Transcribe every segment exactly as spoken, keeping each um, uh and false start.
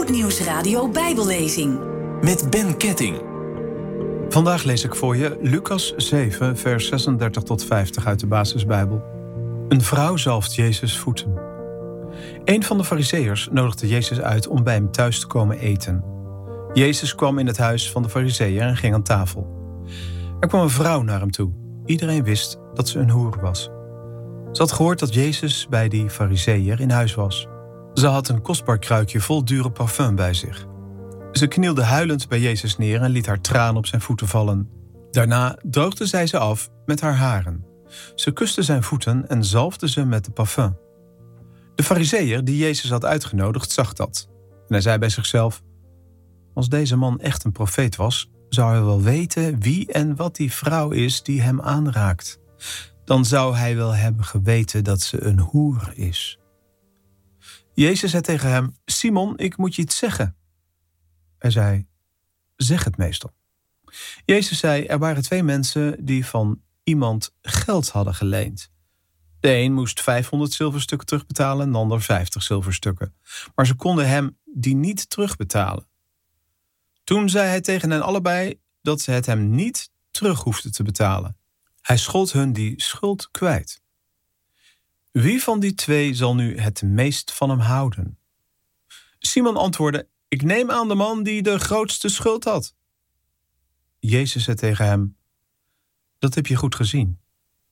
Grootnieuws Radio Bijbellezing. Met Ben Ketting. Vandaag lees ik voor je Lucas zeven, vers zesendertig tot vijftig uit de Basisbijbel. Een vrouw zalft Jezus' voeten. Een van de farizeeërs nodigde Jezus uit om bij hem thuis te komen eten. Jezus kwam in het huis van de farizeeër en ging aan tafel. Er kwam een vrouw naar hem toe. Iedereen wist dat ze een hoer was. Ze had gehoord dat Jezus bij die farizeeër in huis was. Ze had een kostbaar kruikje vol dure parfum bij zich. Ze knielde huilend bij Jezus neer en liet haar tranen op zijn voeten vallen. Daarna droogde zij ze af met haar haren. Ze kuste zijn voeten en zalfde ze met de parfum. De farizeeër die Jezus had uitgenodigd zag dat. En hij zei bij zichzelf: als deze man echt een profeet was, zou hij wel weten wie en wat die vrouw is die hem aanraakt. Dan zou hij wel hebben geweten dat ze een hoer is. Jezus zei tegen hem: Simon, ik moet je iets zeggen. Hij zei: zeg het, meester. Jezus zei: er waren twee mensen die van iemand geld hadden geleend. De een moest vijfhonderd zilverstukken terugbetalen en de ander vijftig zilverstukken. Maar ze konden hem die niet terugbetalen. Toen zei hij tegen hen allebei dat ze het hem niet terug hoefden te betalen. Hij schold hun die schuld kwijt. Wie van die twee zal nu het meest van hem houden? Simon antwoordde: ik neem aan de man die de grootste schuld had. Jezus zei tegen hem: dat heb je goed gezien.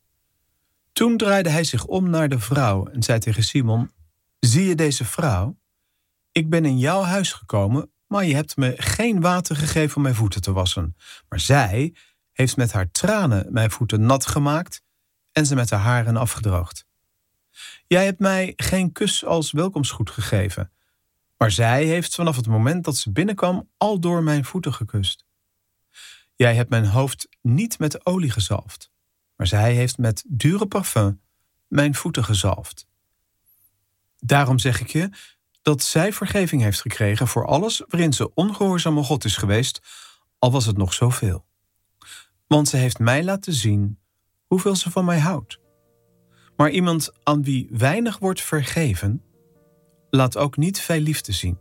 Toen draaide hij zich om naar de vrouw en zei tegen Simon: zie je deze vrouw? Ik ben in jouw huis gekomen, maar je hebt me geen water gegeven om mijn voeten te wassen. Maar zij heeft met haar tranen mijn voeten nat gemaakt en ze met haar haren afgedroogd. Jij hebt mij geen kus als welkomstgroet gegeven, maar zij heeft vanaf het moment dat ze binnenkwam al door mijn voeten gekust. Jij hebt mijn hoofd niet met olie gezalfd, maar zij heeft met dure parfum mijn voeten gezalfd. Daarom zeg ik je dat zij vergeving heeft gekregen voor alles waarin ze ongehoorzaam aan God is geweest, al was het nog zoveel. Want ze heeft mij laten zien hoeveel ze van mij houdt. Maar iemand aan wie weinig wordt vergeven, laat ook niet veel liefde zien.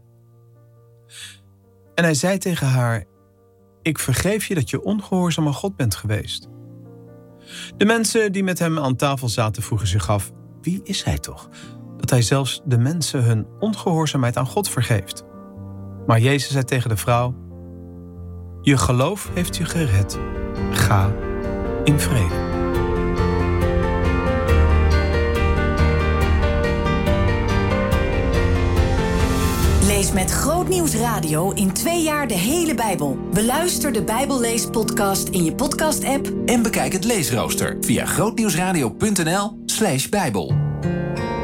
En hij zei tegen haar: ik vergeef je dat je ongehoorzaam aan God bent geweest. De mensen die met hem aan tafel zaten vroegen zich af: wie is hij toch, dat hij zelfs de mensen hun ongehoorzaamheid aan God vergeeft? Maar Jezus zei tegen de vrouw: je geloof heeft je gered. Ga in vrede. Lees met Grootnieuws Radio in twee jaar de hele Bijbel. Beluister de Bijbelleespodcast in je podcast-app. En bekijk het leesrooster via grootnieuwsradio punt n l slash bijbel.